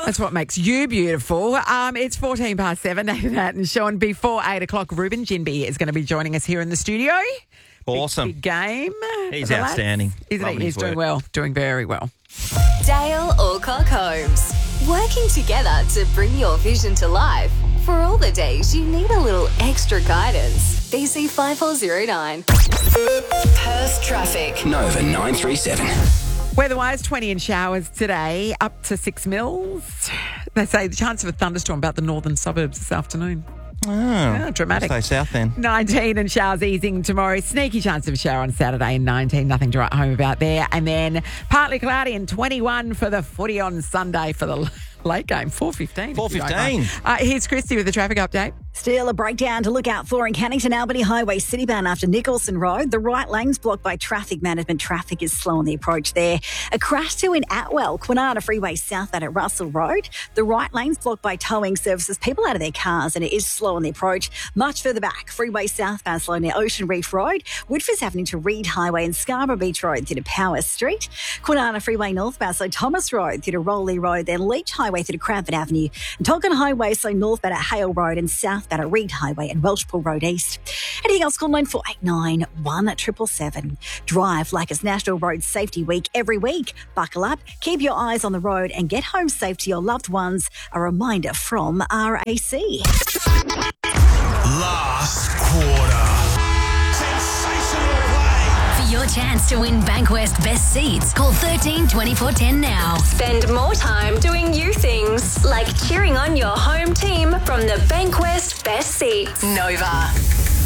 That's what makes you beautiful. It's 14 past 7. Nathan Hatton, Sean. Before 8 o'clock, Ruben Jinby is going to be joining us here in the studio. Awesome. Big game. He's outstanding. Isn't he? He's doing well. Doing very well. Dale Alcock Holmes, working together to bring your vision to life. For all the days you need a little extra guidance. BC 5409. Perth traffic. Nova 937. Weather-wise, 20 in showers today, up to 6 mils. They say the chance of a thunderstorm about the northern suburbs this afternoon. Oh, dramatic. Stay south then. 19 and showers easing tomorrow. Sneaky chance of a shower on Saturday and 19. Nothing to write home about there. And then partly cloudy and 21 for the footy on Sunday for the late game. 4:15. 4:15. Here's Christy with the traffic update. Still a breakdown to look out for in Cannington Albany Highway Citybound after Nicholson Road. The right lane's blocked by traffic management. Traffic is slow on the approach there. A crash too in Atwell, Kwinana Freeway southbound at Russell Road. The right lane's blocked by towing services. People out of their cars and it is slow on the approach. Much further back, Freeway southbound slow near Ocean Reef Road. Woodford's Avenue to Reed Highway and Scarborough Beach Road through to Power Street. Kwinana Freeway northbound slow Thomas Road through to Rowley Road. Then Leach Highway through to Cranford Avenue. And Tonkin Highway slow northbound at Hale Road and southbound at Reed Highway and Welshpool Road East. Anything else, call 9489 1777. Drive like it's National Road Safety Week every week. Buckle up, keep your eyes on the road and get home safe to your loved ones. A reminder from RAC. Last quarter. Sensational play. For your chance to win Bankwest Best Seats, call 13 24 10 now. Spend more time doing you things, like cheering on your home team from the Bankwest Best Seats. Nova.